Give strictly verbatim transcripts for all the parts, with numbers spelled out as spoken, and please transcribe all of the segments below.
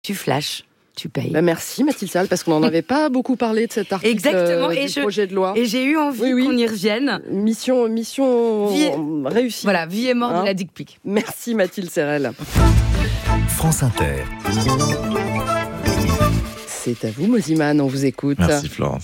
tu flashes. Tu payes. Bah merci Mathilde Serrel, parce qu'on n'en avait pas beaucoup parlé de cet article. Exactement. euh, Et du je, projet de loi. Et j'ai eu envie oui, oui. qu'on y revienne. Mission, mission vie, réussie. Voilà, vie et mort hein de la dick pic. Merci Mathilde Serrel. France Inter. C'est à vous Mosiman, on vous écoute. Merci Florence.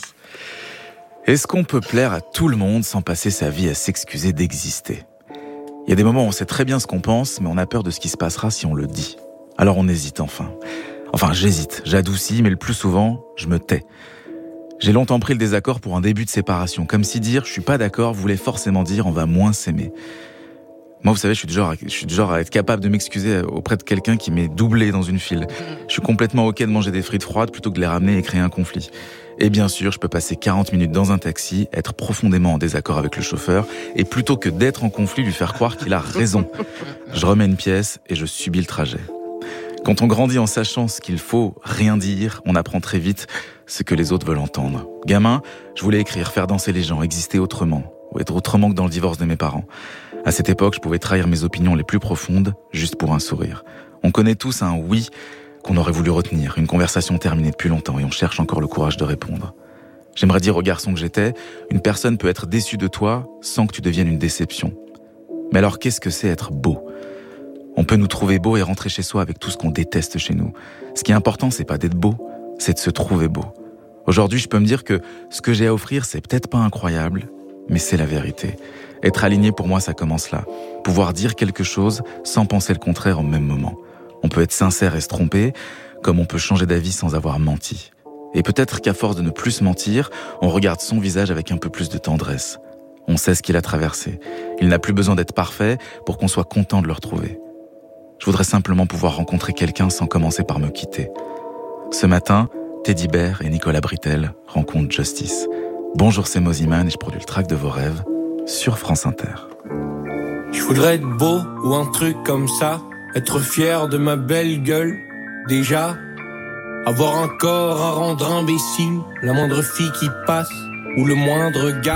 Est-ce qu'on peut plaire à tout le monde sans passer sa vie à s'excuser d'exister ? Il y a des moments où on sait très bien ce qu'on pense, mais on a peur de ce qui se passera si on le dit. Alors on hésite enfin. Enfin, j'hésite, j'adoucis, mais le plus souvent, je me tais. J'ai longtemps pris le désaccord pour un début de séparation, comme si dire « je suis pas d'accord » voulait forcément dire « on va moins s'aimer ». Moi, vous savez, je suis du genre, je suis du genre à être capable de m'excuser auprès de quelqu'un qui m'est doublé dans une file. Je suis complètement OK de manger des frites froides plutôt que de les ramener et créer un conflit. Et bien sûr, je peux passer quarante minutes dans un taxi, être profondément en désaccord avec le chauffeur, et plutôt que d'être en conflit, lui faire croire qu'il a raison. Je remets une pièce et je subis le trajet. Quand on grandit en sachant ce qu'il faut rien dire, on apprend très vite ce que les autres veulent entendre. Gamin, je voulais écrire, faire danser les gens, exister autrement, ou être autrement que dans le divorce de mes parents. À cette époque, je pouvais trahir mes opinions les plus profondes, juste pour un sourire. On connaît tous un oui qu'on aurait voulu retenir, une conversation terminée depuis longtemps, et on cherche encore le courage de répondre. J'aimerais dire au garçon que j'étais, une personne peut être déçue de toi sans que tu deviennes une déception. Mais alors, qu'est-ce que c'est être beau ? On peut nous trouver beau et rentrer chez soi avec tout ce qu'on déteste chez nous. Ce qui est important, c'est pas d'être beau, c'est de se trouver beau. Aujourd'hui, je peux me dire que ce que j'ai à offrir, c'est peut-être pas incroyable, mais c'est la vérité. Être aligné, pour moi, ça commence là. Pouvoir dire quelque chose sans penser le contraire au même moment. On peut être sincère et se tromper, comme on peut changer d'avis sans avoir menti. Et peut-être qu'à force de ne plus se mentir, on regarde son visage avec un peu plus de tendresse. On sait ce qu'il a traversé. Il n'a plus besoin d'être parfait pour qu'on soit content de le retrouver. Je voudrais simplement pouvoir rencontrer quelqu'un sans commencer par me quitter. Ce matin, Teddy Bear et Nicolas Britell rencontrent Justice. Bonjour, c'est Mosiman et je produis le track de vos rêves sur France Inter. Je voudrais être beau ou un truc comme ça, être fier de ma belle gueule, déjà. Avoir un corps à rendre imbécile, la moindre fille qui passe ou le moindre gars